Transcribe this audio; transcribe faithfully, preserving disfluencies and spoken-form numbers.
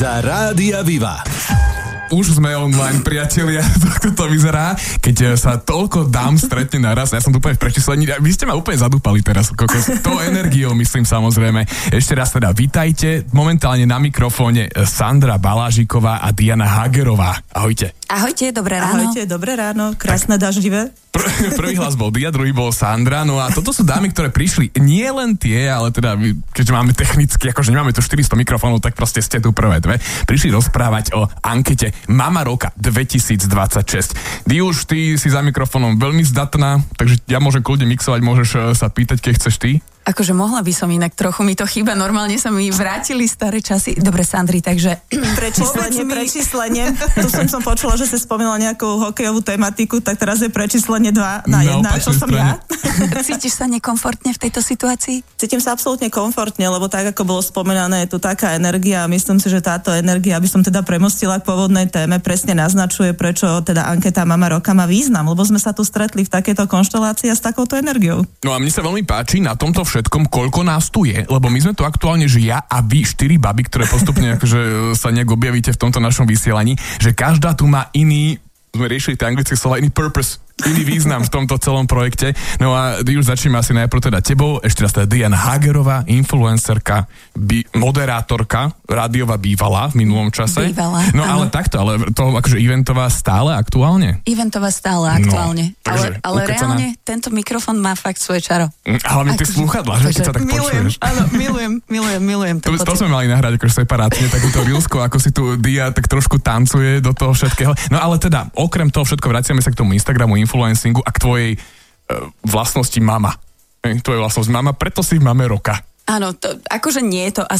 Za Rádia Viva. Už sme online, priatelia, ako to vyzerá, keď sa toľko dám stretne naraz. Ja som tu úplne v prečíslení. Vy ste ma úplne zadúpali teraz, kokos. To energiou, myslím, samozrejme. Ešte raz teda vítajte. Momentálne na mikrofóne Sandra Balážiková a Diana Hagerová. Ahojte. Ahojte, dobré ráno. Ahojte, dobré ráno, krásne daždivé. Pr- prvý hlas bol Dia, druhý bol Sandra, no a toto sú dámy, ktoré prišli, nie len tie, ale teda, keďže máme technicky, akože nemáme tu štyristo mikrofónov, tak proste ste tu prvé dve, prišli rozprávať o ankete Mama roka dvetisícdvadsaťšesť. Di, už ty si za mikrofónom veľmi zdatná, takže ja môžem kľudne mixovať, môžeš sa pýtať, keď chceš ty. Akože mohla by som inak, trochu mi to chýba, normálne sa mi vrátili staré časy. Dobre, Sandri, takže... Prečíslenie, prečíslenie. Tu som som počula, že si spomínala nejakú hokejovú tematiku, tak teraz je prečíslenie dva na jedna, čo som ja. Cítiš sa nekomfortne v tejto situácii? Cítim sa absolútne komfortne, lebo tak, ako bolo spomínané, je tu taká energia a myslím si, že táto energia, aby som teda premostila k pôvodnej téme, presne naznačuje, prečo teda anketa Mama roka má význam, lebo sme sa tu stretli v takejto konštelácii a s takouto energiou. No a mne sa veľmi páči na tomto všetkom, koľko nás tu je, lebo my sme tu aktuálne, že ja a vy, štyri baby, ktoré postupne akože sa nejak objavíte v tomto našom vysielaní, že každá tu má iný, sme riešili tie anglické slova, iný purpose, iný význam v tomto celom projekte. No a už začneme asi najprv teda tebou, ešte raz teda Diana Hagerová, influencerka, bi- moderátorka, rádiová bývalá v minulom čase. Bývalá, No áno. ale takto, ale to akože eventová stále aktuálne? Eventová stále aktuálne. No, takže ale ale ukecaná. reálne tento mikrofón má fakt svoje čaro. Mm, Hlavne tie Akože- slúchadlá, že keď sa tak milujem, počuješ. áno, milujem, milujem, milujem. To, to sme mali nahrať akože separátne, takúto rilsko, ako si tu Dia tak trošku tancuje do toho všetkého. No ale teda, okrem toho všetko, vraciame sa k tomu Instagramu, influencingu a k tvojej e, vlastnosti mama. E, tvoje vlastnosť mama, preto si v Mame roka. Áno, to, akože nie je to